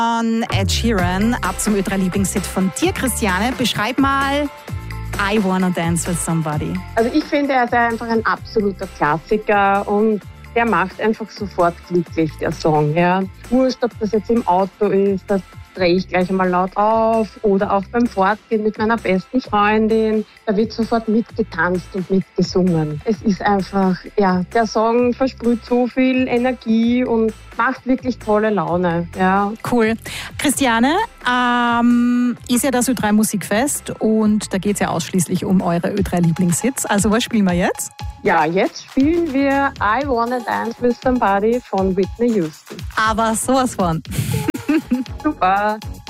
Von Ed Sheeran, ab zum Ö3-Lieblingshit von dir, Christiane. Beschreib mal I Wanna Dance With Somebody. Also ich finde, er ist einfach ein absoluter Klassiker und der macht einfach sofort glücklich, der Song. Ja. Wurscht, ob das jetzt im Auto ist, das drehe ich gleich einmal laut auf oder auch beim Fortgehen mit meiner besten Freundin. Da wird sofort mitgetanzt und mitgesungen. Es ist einfach, ja, der Song versprüht so viel Energie und macht wirklich tolle Laune. Ja. Cool. Christiane, ist ja das Ö3 Musikfest und da geht es ja ausschließlich um eure Ö3-Lieblingshits. Also was spielen wir jetzt? Ja, jetzt spielen wir I Wanna Dance With Somebody von Whitney Houston. Aber sowas von. Super.